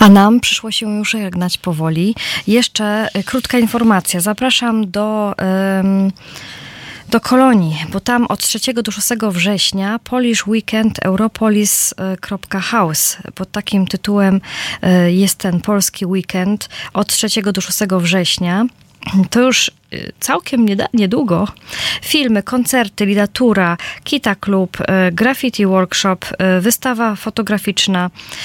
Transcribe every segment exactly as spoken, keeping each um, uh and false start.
A nam przyszło się już żegnać powoli. Jeszcze krótka informacja. Zapraszam do... Um, do Kolonii, bo tam od trzeciego do szóstego września Polish Weekend Europolis kropka house. Pod takim tytułem jest ten polski weekend od trzeciego do szóstego września. To już całkiem niedługo. Filmy, koncerty, literatura, Kita Klub, graffiti workshop, wystawa fotograficzna,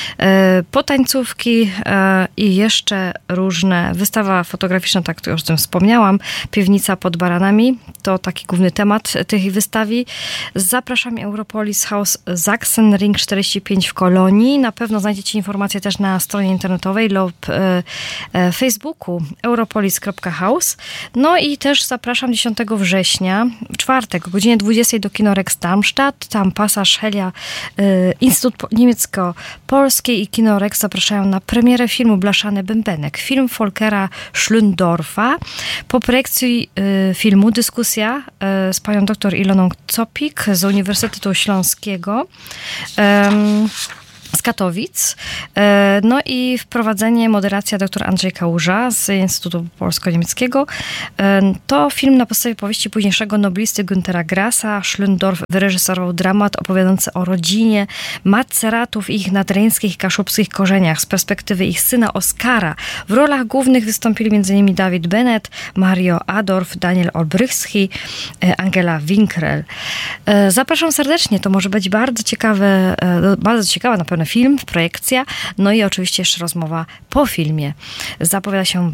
potańcówki i jeszcze różne. Wystawa fotograficzna, tak to już o tym wspomniałam. Piwnica pod Baranami. To taki główny temat tej wystawi. Zapraszam, Europolis House Sachsenring czterdzieści pięć w Kolonii. Na pewno znajdziecie informacje też na stronie internetowej lub Facebooku europolis kropka house. No i też zapraszam dziesiątego września, w czwartek o godzinie dwudziestej do Kino Rex Darmstadt. Tam pasaż Helia, y, Instytut Niemiecko-Polski i Kino Rex zapraszają na premierę filmu Blaszany Bębenek. Film Volkera Schlöndorfa. Po projekcji y, filmu dyskusja y, z panią doktor Iloną Copik z Uniwersytetu Śląskiego. Um, z Katowic. No i wprowadzenie, moderacja dr Andrzej Kałuża z Instytutu Polsko-Niemieckiego. To film na podstawie powieści późniejszego noblisty Güntera Grassa. Schlöndorff wyreżyserował dramat opowiadający o rodzinie Maceratów i ich nadreńskich i kaszubskich korzeniach z perspektywy ich syna Oskara. W rolach głównych wystąpili m.in. David Bennett, Mario Adorf, Daniel Olbrychski, Angela Winkrel. Zapraszam serdecznie, to może być bardzo ciekawe, bardzo ciekawa na pewno film, projekcja, no i oczywiście jeszcze rozmowa po filmie. Zapowiada się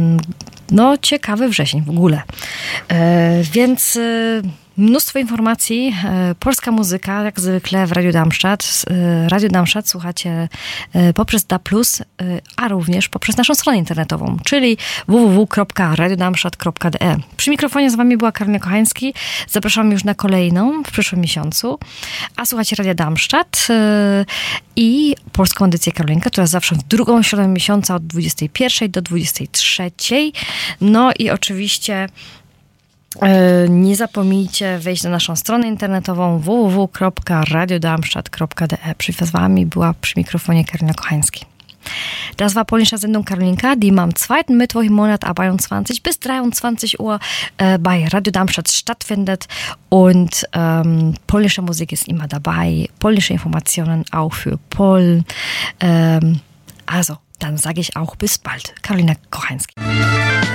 no ciekawy wrzesień w ogóle. E, więc e, mnóstwo informacji. E, polska muzyka, jak zwykle w Radiu Darmstadt. E, Radio Darmstadt słuchacie e, poprzez D A plus, e, a również poprzez naszą stronę internetową, czyli w w w kropka radio darmstadt kropka d e. Przy mikrofonie z wami była Karolina Kochański. Zapraszam już na kolejną w przyszłym miesiącu. A słuchacie Radia Darmstadt e, i polską edycję Karolinka, która jest zawsze w drugą środę miesiąca od dwudziestej pierwszej do dwudziestej trzeciej. No i oczywiście nie zapomnijcie wejść na naszą stronę internetową w w w kropka radio darmstadt kropka d e. Przy wami była przy mikrofonie Karolina Kochański. Das war polnische Sendung Karolinka, die am zweiten Mittwoch im Monat ab einundzwanzig bis dreiundzwanzig Uhr äh, bei Radio Darmstadt stattfindet und ähm, polnische Musik ist immer dabei, polnische Informationen auch für Polen. Ähm, also, dann sage ich auch bis bald. Karolina Kochański.